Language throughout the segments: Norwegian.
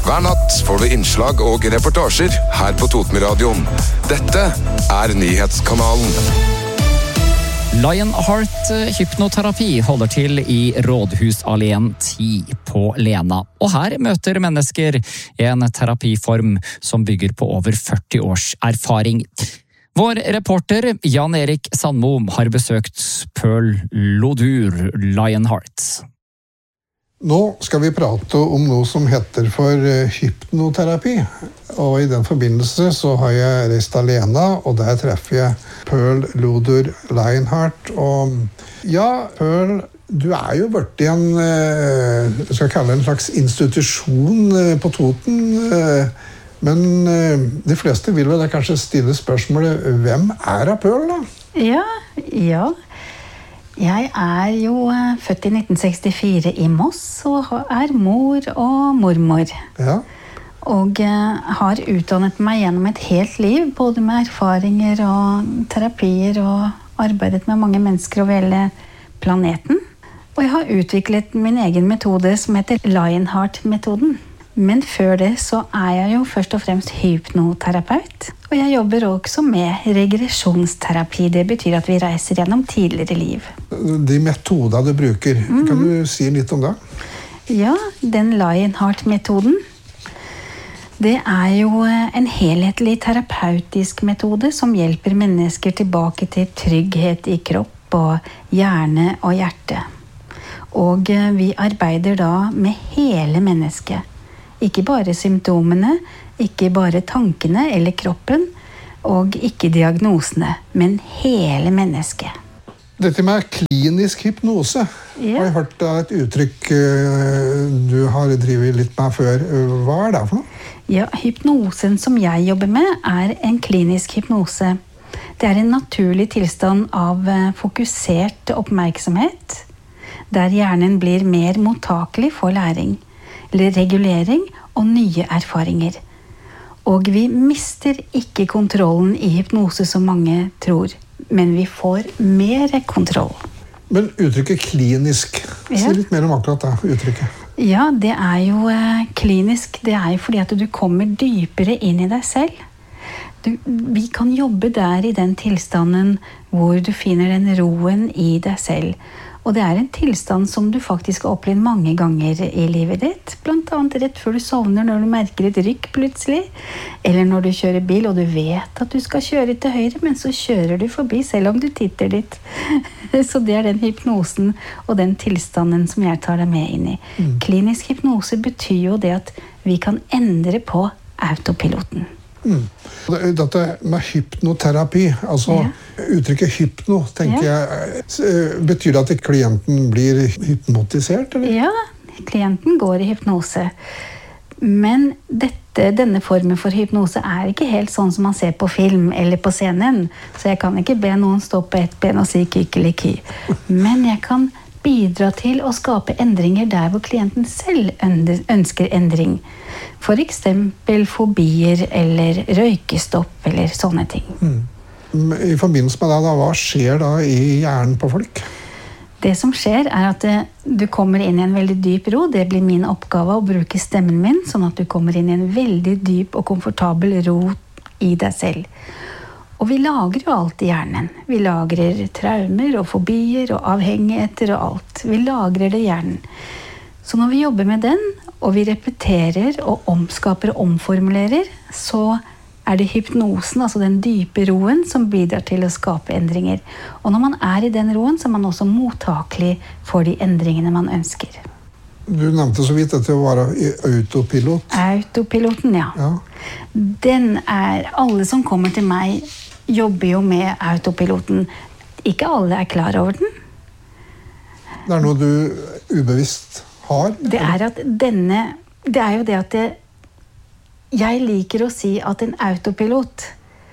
Hver natt får du innslag og reportasjer her på Totenradioen. Dette Nyhetskanalen. Lionheart hypnoterapi holder til i Rådhusalleen 10 på Lena. Og her møter mennesker en terapiform som bygger på over 40 års erfaring. Vår reporter Jan Erik Sandmo har besøkt Pearl Lodur Lionheart. Nå skal vi prate om noe som heter for hypnoterapi, og i den forbindelse så har jeg reist alene, og der treffer jeg Pearl Lodur Lionheart. Og ja, Pearl, du jo vært i en, jeg skal kalle det en slags institusjon på Toten, men de fleste vil vel kanskje stille spørsmålet, hvem Pearl da? Ja. Jeg jo født i 1964 i Moss, og mor og mormor. Ja. Og har utdannet meg gjennom et helt liv, både med erfaringer og terapier, og arbeidet med mange mennesker over hele planeten. Og jeg har utviklet min egen metode som heter Lionheart-metoden. Men før det så jeg jo først og fremst hypnoterapeut. Og jeg jobber også med regresjonsterapi. Det betyr at vi reiser gjennom tidligere liv. De metoder du bruker, kan du si litt om det? Ja, den Lionheart-metoden. Det jo en helhetlig terapeutisk metode som hjelper mennesker tilbake til trygghet i kropp og hjerne og hjerte. Og vi arbeider da med hele mennesket. Ikke bare symptomene, ikke bare tankene eller kroppen, og ikke diagnosene, men hele mennesket. Dette med klinisk hypnose, har jeg hørt et uttrykk du har drevet litt med før. Hva det for noe? Ja, hypnosen som jeg jobber med en klinisk hypnose. Det en naturlig tilstand av fokusert oppmerksomhet, der hjernen blir mer mottakelig for læring, eller regulering og nye erfaringer. Og vi mister ikke kontrollen i hypnose som mange tror, men vi får mer kontroll. Men uttrykket klinisk, si litt mer om akkurat det uttrykket. Ja, det jo klinisk, det jo fordi at du kommer dypere inn i deg selv. Vi kan jobbe der i den tilstanden hvor du finner den roen i deg selv. Og det en tilstand som du faktisk har opplevd mange ganger i livet ditt. Blant annet rett før du sovner, når du merker et rykk plutselig. Eller når du kjører bil, og du vet at du skal kjøre til høyre, men så kjører du forbi selv om du titter dit. Så det den hypnosen og den tilstanden som jeg tar deg med inn i. Klinisk hypnose betyr jo det at vi kan endre på autopiloten. Dette med hypnoterapi, altså uttrykket hypno, tenker jeg, betyr det at klienten blir hypnotisert, eller? Ja, klienten går i hypnose. Men denne formen for hypnose ikke helt sånn som man ser på film eller på scenen, så jeg kan ikke be noen stå på ett ben og si kikkeliki. Men jeg kan bidra til å skape endringer der hvor klienten selv ønsker endring. For eksempel fobier eller røykestopp eller sånne ting. I forbindelse med det, hva skjer da i hjernen på folk? Det som skjer at du kommer inn i en veldig dyp ro. Det blir min oppgave å bruke stemmen min, sånn at du kommer inn i en veldig dyp og komfortabel ro i deg selv. Og vi lagrer jo alt i hjernen. Vi lagrer traumer og fobier og avhengigheter og alt. Vi lagrer det i hjernen. Så når vi jobber med den, og vi repeterer og omskaper og omformulerer, så det hypnosen, altså den dype roen, som bidrar til å skape endringer. Og når man i den roen, så man også mottakelig for de endringene man ønsker. Du nevnte så vidt at det var autopilot. Autopiloten, ja. Den alle som kommer til meg, jobber jo med autopiloten. Ikke alle klar over den. Det noe du ubevisst har? Det jo det at jeg liker å si at en autopilot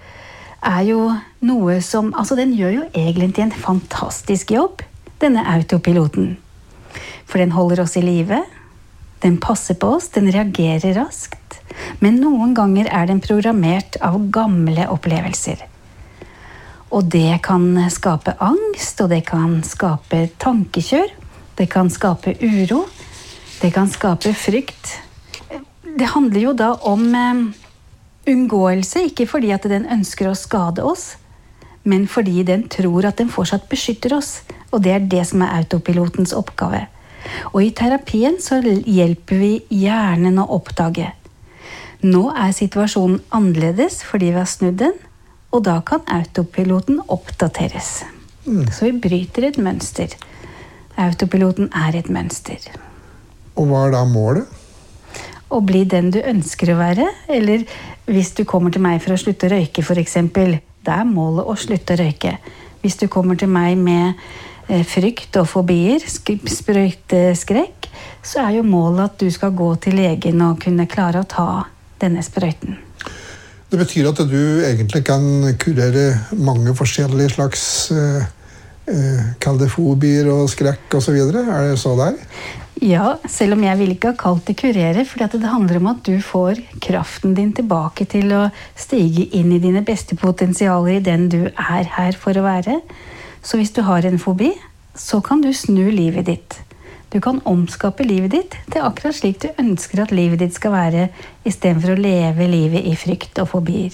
jo noe som, altså den gjør jo egentlig en fantastisk jobb, denne autopiloten. For den holder oss i live, den passer på oss, den reagerer raskt, men noen ganger den programmert av gamle opplevelser. Og det kan skape angst, og det kan skape tankekjør, det kan skape uro, det kan skape frykt. Det handler jo da om unngåelse, ikke fordi at den ønsker å skade oss, men fordi den tror at den fortsatt beskytter oss. Og det det som autopilotens oppgave. Og i terapien så hjelper vi hjernen å oppdage. Nå situasjonen annerledes fordi vi har snudd den, og da kan autopiloten oppdateres. Så vi bryter et mønster. Autopiloten et mønster. Og hva da målet? Å bli den du ønsker å være, eller hvis du kommer til meg for å slutte å røyke for eksempel, det målet å slutte å røyke. Hvis du kommer til meg med frykt og fobier, sprøyteskrekk, så jo målet at du skal gå til legen og kunne klare å ta denne sprøyten. Det betyr at du egentlig kan kurere mange forskjellige slags kall det fobier og skrekk og så videre. Det så der? Ja, selv om jeg vil ikke ha kalt det kurere, for det handler om at du får kraften din tilbake til å stige inn i dine beste potensialer i den du her for å være. Så hvis du har en fobi, så kan du snu livet ditt. Du kan omskape livet ditt til akkurat slik du ønsker at livet ditt skal være, i stedet for å leve livet i frykt og fobier.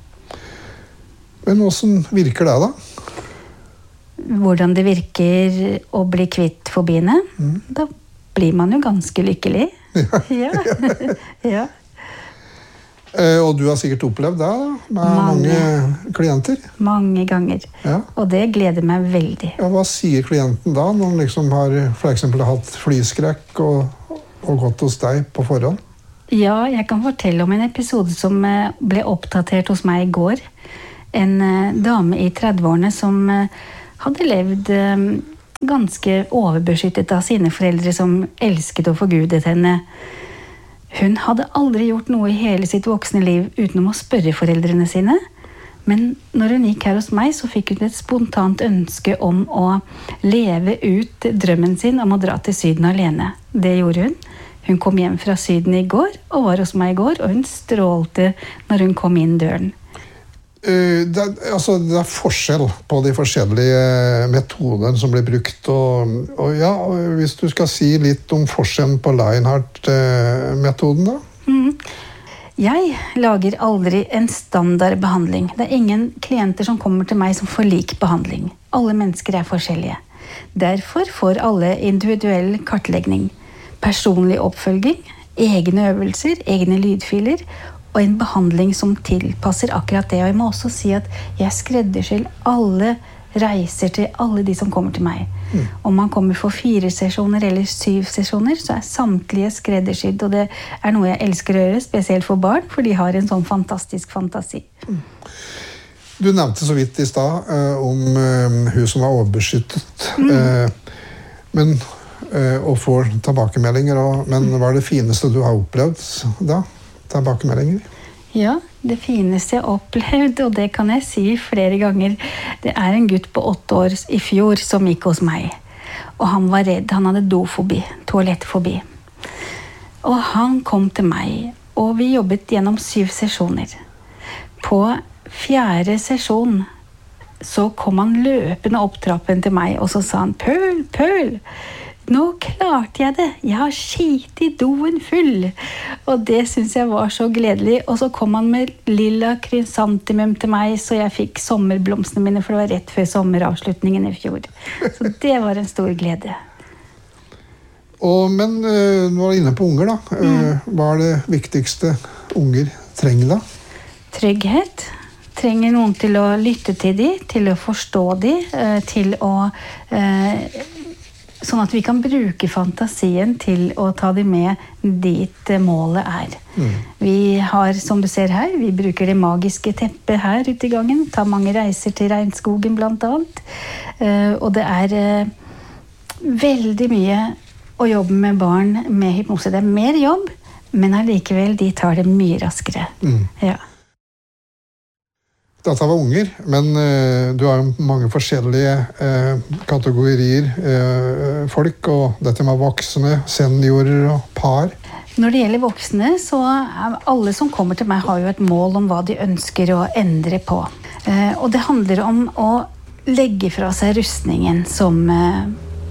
Men hvordan virker det da? Hvordan det virker å bli kvitt fobiene? Da blir man jo ganske lykkelig. Ja. Og du har sikkert opplevd det med mange klienter? Mange ganger. Ja. Og det gleder meg veldig. Ja, hva sier klienten da, når han liksom har for eksempel hatt flyskrekk og gått hos deg på forhånd? Ja, jeg kan fortelle om en episode som ble oppdatert hos meg i går. En dame i 30-årene som hadde levd ganske overbeskyttet av sine foreldre som elsket og forgudet henne. Hun hadde aldri gjort noe i hele sitt voksne liv utenom å spørre foreldrene sine. Men når hun gikk her hos meg, så fikk hun et spontant ønske om å leve ut drømmen sin om å dra til Syden alene. Det gjorde hun. Hun kom hjem fra Syden i går, og var hos meg i går, og hun strålte når hun kom inn døren. Det forskjell på de forskjellige metodene som blir brukt, og ja, hvis du skal si litt om forskjellen på Lionheart-metoden da? Jeg lager aldri en standardbehandling. Det ingen klienter som kommer til meg som får lik behandling. Alle mennesker forskjellige. Derfor får alle individuell kartlegging, personlig oppfølging, egne øvelser, egne lydfiler, og en behandling som tilpasser akkurat det. Og jeg må også si at jeg skreddersyr alle reiser til alle de som kommer til meg. Om man kommer for 4 sesjoner eller 7 sesjoner, så samtlige skreddersydd. Og det noe jeg elsker å gjøre, spesielt for barn, for de har en sånn fantastisk fantasi. Du nevnte så vidt i sted om hun som var overbeskyttet. Men, og får tilbakemeldinger. Men hva det fineste du har opplevd da? Tilbakemeldinger? Ja, det fineste jeg opplevd, og det kan jeg si flere ganger, det en gutt på 8 år i fjor som gikk hos meg. Og han var redd, han hadde dofobi, toalettfobi. Og han kom til meg, og vi jobbet gjennom 7 sesjoner. På 4. sesjon så kom han løpende opp trappen til meg, og så sa han, Pøl, nå klarte jeg det. Jeg har skit i doen full. Og det synes jeg var så gledelig. Og så kom han med lilla krysantemum til meg, så jeg fikk sommerblomstene mine, for det var rett før sommeravslutningen i fjor. Så det var en stor glede. Men nå du inne på unger da. Hva det viktigste unger trenger da? Trygghet. Trenger noen til å lytte til de, til å forstå de, til å... sånn at vi kan bruke fantasien til å ta det med dit målet Vi har, som du ser her, vi bruker det magiske teppet her ute i gangen, tar mange reiser til regnskogen blant annet. Og det veldig mye å jobbe med barn med hypnose. Det mer jobb, men allikevel de tar det mye raskere. Ja. Dette var unger, men du har mange forskjellige kategorier folk, og dette med voksne, seniorer og par. Når det gjelder voksne, så alle som kommer til meg har jo et mål om hva de ønsker å endre på. Og det handler om å legge fra seg rustningen som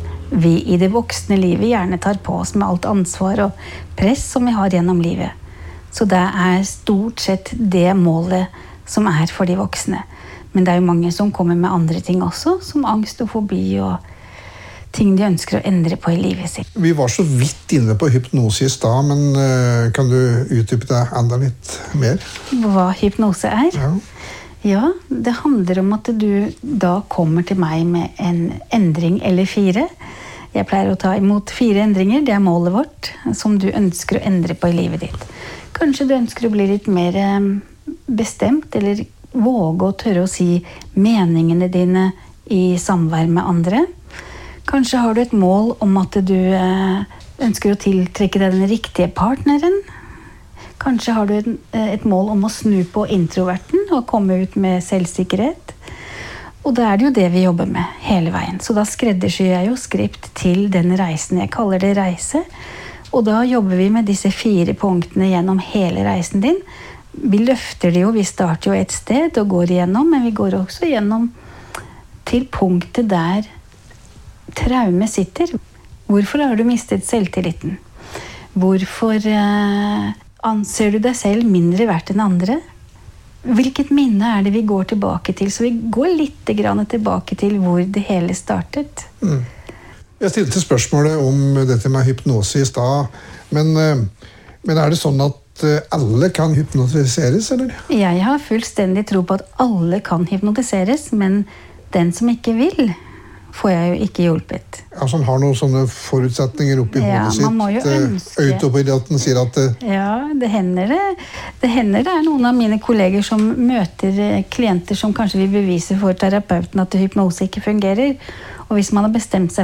vi i det voksne livet gjerne tar på oss med alt ansvar og press som vi har gjennom livet. Så det stort sett det målet som for de voksne. Men det jo mange som kommer med andre ting også, som angst og fobi og ting de ønsker å endre på i livet sitt. Vi var så vidt inne på hypnose i stad, men kan du utdype det enda litt mer? Hva hypnose Ja. Ja, det handler om at du da kommer til meg med en endring eller 4. Jeg pleier å ta imot 4 endringer, det målet vårt, som du ønsker å endre på i livet ditt. Kanskje du ønsker å bli litt mer bestemt, eller våge å tørre å si meningene dine i samvær med andre. Kanskje har du et mål om at du ønsker å tiltrekke deg den riktige partneren. Kanskje har du et mål om å snu på introverten og komme ut med selvsikkerhet. Og da det jo det vi jobber med hele veien. Så da skreddersyr jeg jo skript til den reisen. Jeg kaller det reise. Og da jobber vi med disse 4 punktene gjennom hele reisen din. Vi løfter det jo, vi starter jo et sted og går igjennom, men vi går også igjennom til punktet der traume sitter. Hvorfor har du mistet selvtilliten? Hvorfor anser du deg selv mindre verdt enn andre? Hvilket minne det vi går tilbake til? Så vi går litt tilbake til hvor det hele startet. Jeg stilte spørsmålet om dette med hypnose i stad, men det sånn at alle kan hypnotiseres, eller? Jeg har fullstendig tro på at alle kan hypnotiseres, men den som ikke vil, får jeg jo ikke hjulpet. Altså han har noen sånne forutsetninger oppi hodet sitt. Man må jo ønske. Autopiloten sier at Ja, det hender det noen av mine kolleger som møter klienter som kanskje vil bevise for terapeuten at hypnose ikke fungerer. Og hvis man har bestemt seg